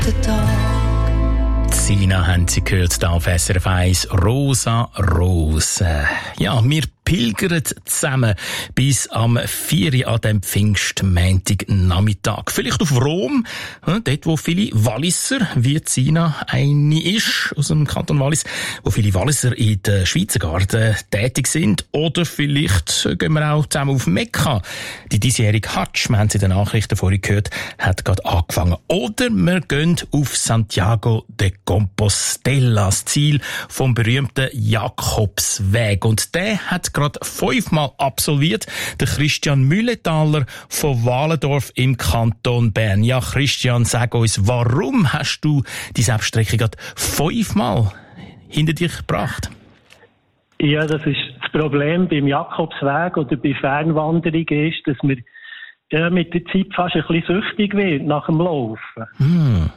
the dog. Sina haben Sie gehört, da auf SRF 1, Rosa Rose. Ja, wir pilgern zusammen bis am 4. an dem Pfingstmontag-Nachmittag. Vielleicht auf Rom, dort wo viele Walliser, wie Sina eine ist, aus dem Kanton Wallis, wo viele Walliser in den Schweizer Garten tätig sind. Oder vielleicht gehen wir auch zusammen auf Mekka. Die diesjährige Hadsch, wir haben es in den Nachrichten vorhin gehört, hat gerade angefangen. Oder wir gehen auf Santiago de Compostela, das Ziel vom berühmten Jakobsweg. Und der hat gerade 5-mal absolviert, der Christian Mühletaler von Walendorf im Kanton Bern. Ja, Christian, sag uns, warum hast du die Selbststrecke gerade 5-mal hinter dich gebracht? Ja, das ist das Problem beim Jakobsweg oder bei Fernwanderungen ist, dass man mit der Zeit fast ein bisschen süchtig wird nach dem Laufen.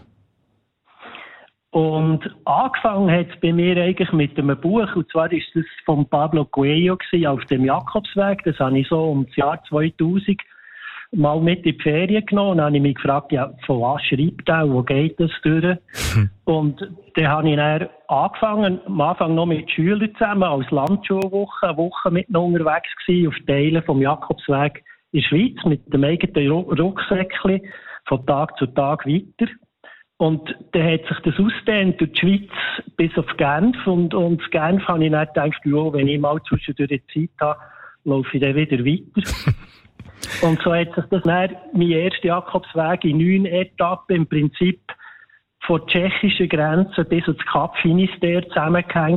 Und angefangen hat es bei mir eigentlich mit einem Buch, und zwar ist das von Pablo Coelho auf dem Jakobsweg. Das habe ich so um das Jahr 2000 mal mit in die Ferien genommen. Und dann habe ich mich gefragt, ja, von was schreibt er, wo geht das durch? Und dann habe ich dann angefangen, am Anfang noch mit Schülern zusammen, als Landschulwoche, eine Woche mit ihnen unterwegs gewesen, auf Teilen vom Jakobsweg in der Schweiz, mit dem eigenen Rucksäckchen, von Tag zu Tag weiter. Und dann hat sich das ausgedehnt durch die Schweiz bis auf Genf. Und Genf habe ich dann gedacht, ja, wenn ich mal zwischendurch Zeit habe, laufe ich dann wieder weiter. Und so hat sich das dann, mein erster Jakobsweg in 9 Etappen im Prinzip von der tschechischen Grenze bis ins Kap Finisterre zusammengehängt,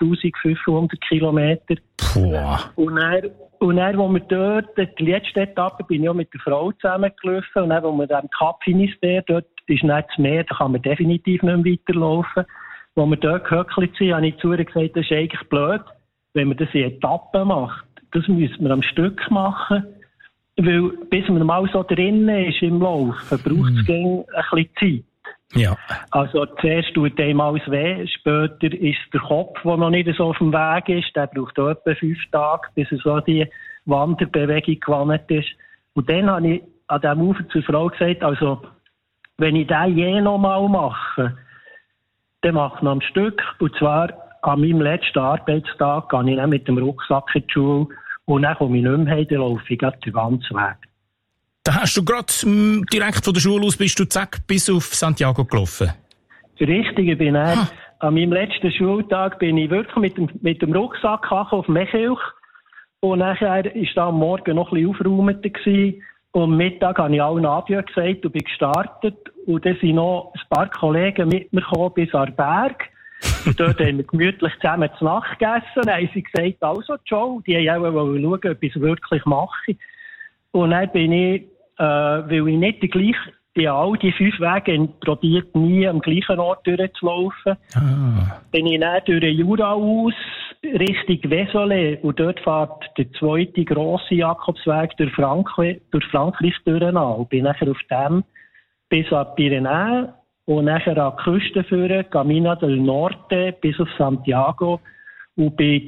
3500 Kilometer. Und dann, wo wir dort, die letzte Etappe, bin ich auch mit der Frau zusammengelaufen. Und dann, wo wir am Kap Finisterre, dort ist nicht das Meer, da kann man definitiv nicht mehr weiterlaufen. Wo wir dort gehöckelt sind, habe ich zu ihr gesagt, das ist eigentlich blöd, wenn man das in Etappen macht. Das müssen wir am Stück machen. Weil, bis man mal so drinnen ist im Laufen, braucht es ein bisschen Zeit. Ja. Also, zuerst tut einem alles weh, später ist der Kopf, der noch nicht so auf dem Weg ist, der braucht auch etwa 5 Tage, bis er so die Wanderbewegung gewandt ist. Und dann habe ich an diesem Ufer zur Frau gesagt, also, wenn ich das je noch mal mache, dann mache ich noch ein Stück, und zwar an meinem letzten Arbeitstag gehe ich dann mit dem Rucksack in die Schule, und dann komme ich nicht mehr heim, dann laufe ich den ganzen Weg. Da hast du gerade direkt von der Schule aus bist du zack bis auf Santiago gelaufen? Richtig, ich bin an meinem letzten Schultag bin ich wirklich mit dem Rucksack auf Mechilch. Und nachher war da am Morgen noch ein bisschen aufgeräumter gewesen. Und am Mittag habe ich allen Adieu gesagt und bin gestartet. Und dann sind noch ein paar Kollegen mit mir gekommen bis an den Berg. Und dort haben wir gemütlich zusammen zu Nacht gegessen. Dann haben sie gesagt, also Joe, die haben auch schauen, ob ich es wirklich mache. Und dann bin ich, weil ich nicht all die 5 Wege probiert, nie am gleichen Ort durchzulaufen, bin ich dann durch den Jura aus Richtung Vézelay. Und dort fährt der zweite grosse Jakobsweg durch Frankreich durch an. Und bin nachher auf dem bis an die Pyrenäen und nachher an die Küste führen, Camino del Norte bis auf Santiago. Und bin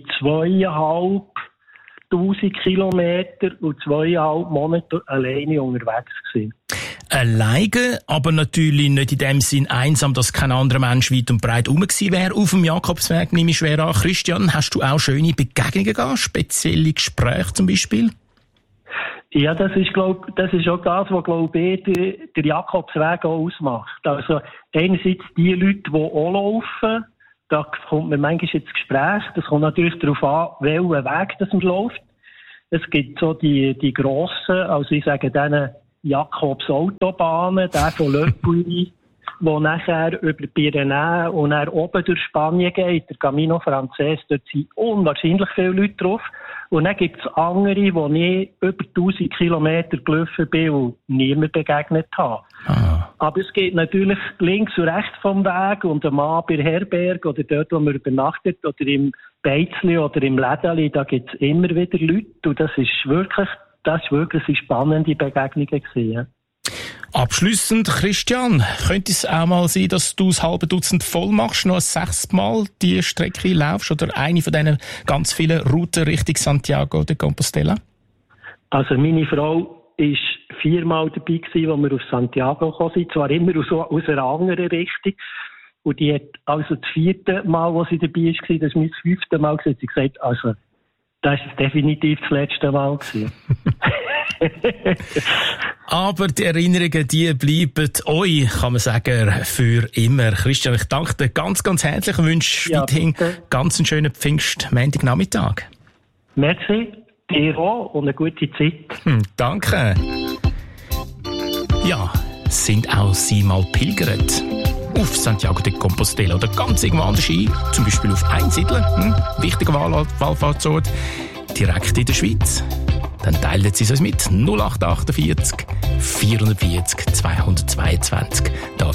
2500 Kilometer und 2,5 Monate alleine unterwegs gewesen. Alleine, aber natürlich nicht in dem Sinn einsam, dass kein anderer Mensch weit und breit rum gewesen wäre auf dem Jakobsweg, nehme ich schwer an. Christian, hast du auch schöne Begegnungen gehabt? Spezielle Gespräche zum Beispiel? Ja, das ist auch das, was, glaube ich, der Jakobsweg auch ausmacht. Also, einerseits die Leute, die auch laufen, da kommt man manchmal ins Gespräch. Das kommt natürlich darauf an, welchen Weg das man läuft. Es gibt so die grossen, also ich sage denen Jakobs Autobahnen, der von Le Puy, wo nachher über die Pyrenäen und dann oben durch Spanien geht, der Camino Frances, dort sind unwahrscheinlich viele Leute drauf. Und dann gibt es andere, wo ich über 1000 Kilometer gelaufen bin und niemand begegnet habe. Aber es geht natürlich links und rechts vom Weg und am Mann bei Herberg oder dort, wo man übernachtet, oder im Beizli oder im Lädeli, da gibt es immer wieder Leute. Und das ist wirklich eine spannende Begegnung gewesen. Ja. Abschliessend, Christian, könnte es auch mal sein, dass du das halbe Dutzend voll machst, noch ein 6. Mal die Strecke laufst oder eine von diesen ganz vielen Routen Richtung Santiago de Compostela? Also meine Frau ist 4-mal dabei gewesen, wo wir auf Santiago gekommen sind, zwar immer aus einer anderen Richtung. Und die hat also das 4. Mal, wo sie dabei war, das ist mein 5. Mal gewesen, sie gesagt, also, das ist definitiv das letzte Mal gewesen. Aber die Erinnerungen, die bleiben euch, kann man sagen, für immer. Christian, ich danke dir ganz, ganz herzlich und wünsche weiterhin ganz einen schönen Pfingst-Montagnachmittag. Merci, dir auch und eine gute Zeit. Danke. Ja, sind auch Sie mal pilgert? Auf Santiago de Compostela oder ganz irgendwo anders hin, zum Beispiel auf Einsiedeln, wichtiger Wallfahrtsort, direkt in der Schweiz. Dann teilen Sie es uns mit 0848 440 222. Da